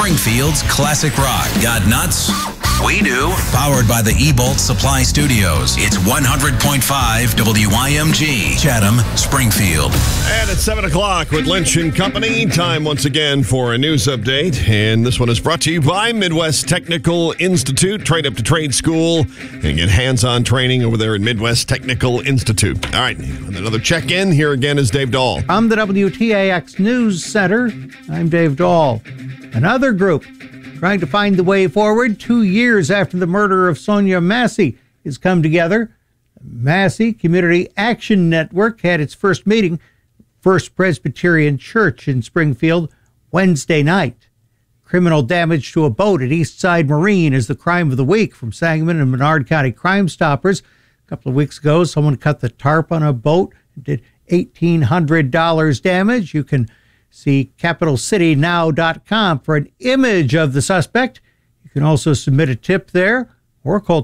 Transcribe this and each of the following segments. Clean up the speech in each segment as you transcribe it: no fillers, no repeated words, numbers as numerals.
Springfield's classic rock. Got nuts? We do. Powered by the Ebolt Supply Studios. It's 100.5 WYMG, Chatham, Springfield. And it's 7 o'clock with Lynch and Company. Time once again for a news update. And this one is brought to you by Midwest Technical Institute. Trade up to trade school and get hands-on training over there at Midwest Technical Institute. All right, another check-in. Here again is Dave Dahl. I'm the WTAX News Center. I'm Dave Dahl. Another group trying to find the way forward 2 years after the murder of Sonia Massey has come together. Massey Community Action Network had its first meeting, First Presbyterian Church in Springfield, Wednesday night. Criminal damage to a boat at Eastside Marine is the crime of the week from Sangamon and Menard County Crime Stoppers. A couple of weeks ago, someone cut the tarp on a boat and did $1,800 damage. You can see CapitalCityNow.com for an image of the suspect. You can also submit a tip there or call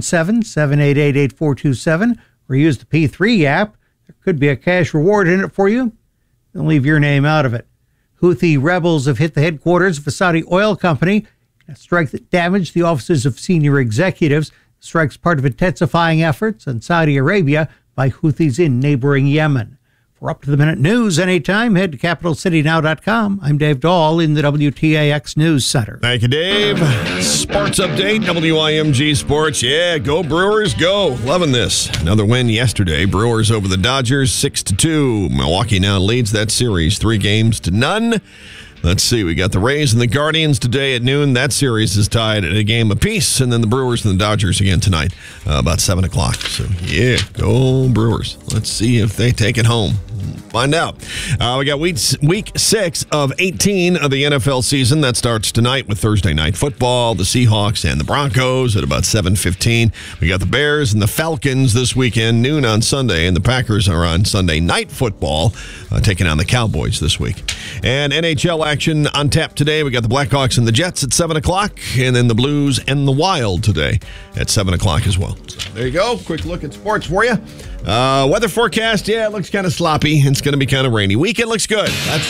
217-788-8427 or use the P3 app. There could be a cash reward in it for you. Don't leave your name out of it. Houthi rebels have hit the headquarters of a Saudi oil company, a strike that damaged the offices of senior executives. The strike's part of intensifying efforts in Saudi Arabia by Houthis in neighboring Yemen. For up-to-the-minute news anytime, head to CapitalCityNow.com. I'm Dave Dahl in the WTAX News Center. Thank you, Dave. Sports update, WYMG Sports. Yeah, go Brewers, go. Loving this. Another win yesterday. Brewers over the Dodgers, 6-2. Milwaukee now leads that series 3-0. Let's see, we got the Rays and the Guardians today at noon. That series is tied at a game apiece, and then the Brewers and the Dodgers again tonight, about 7 o'clock. So, yeah, go Brewers. Let's see if they take it home. Find out. We got week 6 of 18 of the NFL season. That starts tonight with Thursday Night Football, the Seahawks and the Broncos at about 7:15. We got the Bears and the Falcons this weekend, noon on Sunday, and the Packers are on Sunday Night Football, taking on the Cowboys this week. And NHL action on tap today. We got the Blackhawks and the Jets at 7 o'clock, and then the Blues and the Wild today at 7 o'clock as well. So there you go. Quick look at sports for you. Weather forecast, yeah, it looks kind of sloppy. It's going to be kind of rainy. Weekend looks good.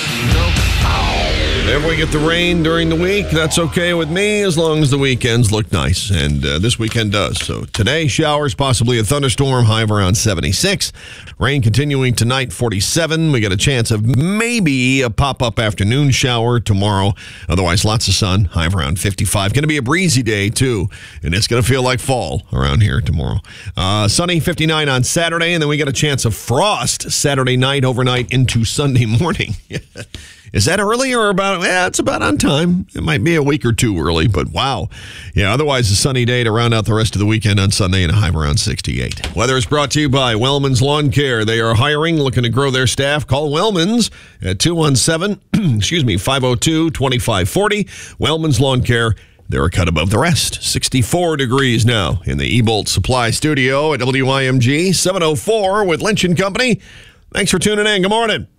Whenever we get the rain during the week, that's okay with me as long as the weekends look nice. And this weekend does. So today, showers, possibly a thunderstorm, high of around 76. Rain continuing tonight, 47. We got a chance of maybe a pop-up afternoon shower tomorrow. Otherwise, lots of sun, high of around 55. Going to be a breezy day, too. And it's going to feel like fall around here tomorrow. Sunny, 59 on Saturday. And then we got a chance of frost Saturday night, overnight into Sunday morning. Is that early or about? Yeah, it's about on time. It might be a week or two early, but wow. Yeah, otherwise a sunny day to round out the rest of the weekend on Sunday and a high of around 68. Weather is brought to you by Wellman's Lawn Care. They are hiring, looking to grow their staff. Call Wellman's at 217-502-2540. Wellman's Lawn Care. They're a cut above the rest. 64 degrees now in the Ebolt Supply Studio at WYMG 704 with Lynch and Company. Thanks for tuning in. Good morning.